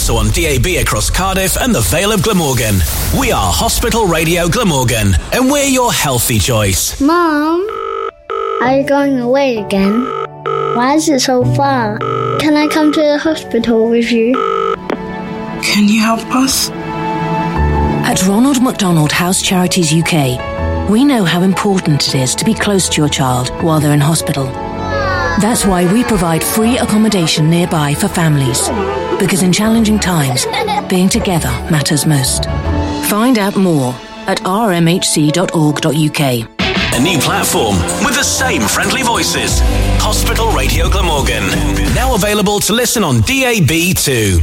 also on DAB across Cardiff and the Vale of Glamorgan. We are Hospital Radio Glamorgan, and we're your healthy choice. Mom, are you going away again? Why is it so far? Can I come to the hospital with you? Can you help us? At Ronald McDonald House Charities UK, we know how important it is to be close to your child while they're in hospital. That's why we provide free accommodation nearby for families. Because in challenging times, being together matters most. Find out more at rmhc.org.uk. A new platform with the same friendly voices. Hospital Radio Glamorgan. Now available to listen on DAB too.